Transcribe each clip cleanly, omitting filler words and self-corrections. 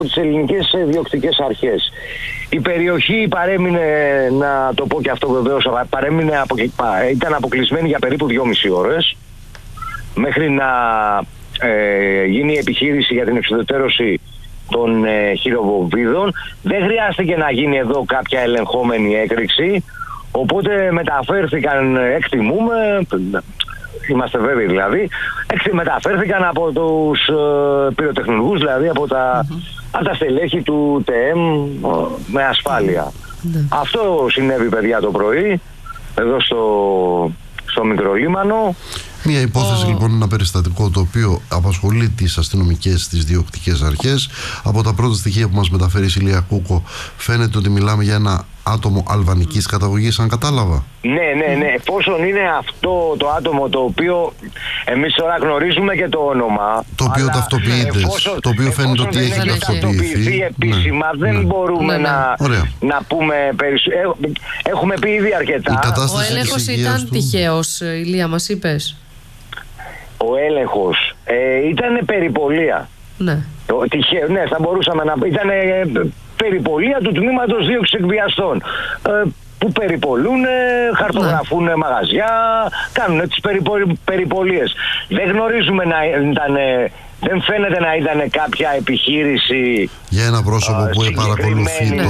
τις ελληνικές διοκτικές αρχές. Η περιοχή παρέμεινε, να το πω και αυτό βεβαίως, ήταν αποκλεισμένη για περίπου 2,5 ώρες μέχρι να γίνει η επιχείρηση για την εξουδετερώση των χειροβομβίδων. Δεν χρειάστηκε να γίνει εδώ κάποια ελεγχόμενη έκρηξη, οπότε μεταφέρθηκαν, εκτιμούμε, είμαστε βέβαιοι δηλαδή, μεταφέρθηκαν από τους πυροτεχνουργούς, δηλαδή από τα στελέχη του ΤΕΜ με ασφάλεια. Αυτό συνέβη, παιδιά, το πρωί εδώ στο Μικρολίμανο. Μια υπόθεση λοιπόν, ένα περιστατικό το οποίο απασχολεί τις αστυνομικές, τις διοκτικές αρχές. Από τα πρώτα στοιχεία που μας μεταφέρει η Ηλία Κούκο φαίνεται ότι μιλάμε για ένα άτομο αλβανικής καταγωγής, αν κατάλαβα. Ναι. Εφόσον είναι αυτό το άτομο το οποίο εμείς τώρα γνωρίζουμε και το όνομα, το οποίο ταυτοποιείται, το οποίο φαίνεται ότι έχει ταυτοποιηθεί επίσημα, δεν μπορούμε να πούμε περισσότερο. Έχουμε πει ήδη αρκετά. Ο έλεγχος ήταν τυχαίος, Ηλία, μας είπες? Ο έλεγχος ήταν περιπολία. Ναι. Τυχαίο, ναι, θα μπορούσαμε να... Ήταν περιπολία του τμήματος δίωξης εκβιαστών, που περιπολούν, χαρτογραφούν μαγαζιά, κάνουν τις περιπολίες. Δεν γνωρίζουμε να ήταν... Δεν φαίνεται να ήταν κάποια επιχείρηση για ένα πρόσωπο που παρακολουθεί το...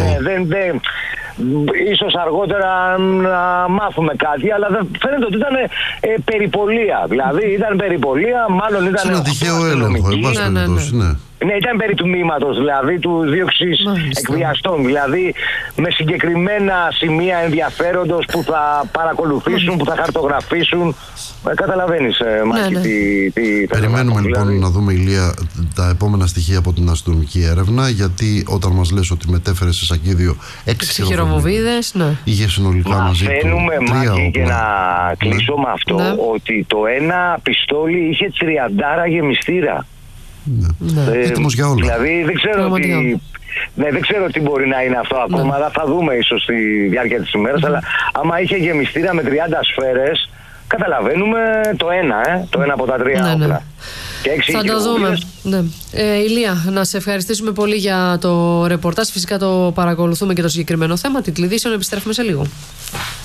Ίσως αργότερα να μάθουμε κάτι, αλλά φαίνεται ότι ήταν περιπολία. Δηλαδή ήταν περιπολία, μάλλον ήταν... Σε ένα τυχαίο έλεγχο, εν πάση περιπτώσει, ναι. Ναι, ήταν περί τμήματος, δηλαδή του δίωξης εκβιαστών, δηλαδή με συγκεκριμένα σημεία ενδιαφέροντος που θα παρακολουθήσουν, που θα χαρτογραφήσουν. Καταλαβαίνεις, Μάκη, τι περιμένουμε λοιπόν να δούμε, Ηλία, τα επόμενα στοιχεία από την αστυνομική έρευνα, γιατί όταν μας λες ότι μετέφερε σε σακίδιο 6 χειροβομβίδες, είχε συνολικά μαζί του 3 όπλα. Και να κλείσω με αυτό, ότι το ένα πιστόλι είχε 30 γεμιστήρα. Έτοιμος για όλα. Δηλαδή δεν ξέρω τι μπορεί να είναι αυτό ακόμα, αλλά θα δούμε ίσως στη διάρκεια της ημέρας. Αλλά άμα είχε γεμιστήρα με 30 σφαίρες, καταλαβαίνουμε το ένα από τα 3 όπλα. Θα το δούμε. Ηλία, να σε ευχαριστήσουμε πολύ για το ρεπορτάζ. Φυσικά το παρακολουθούμε και το συγκεκριμένο θέμα. Την κλειδίσεων επιστρέφουμε σε λίγο.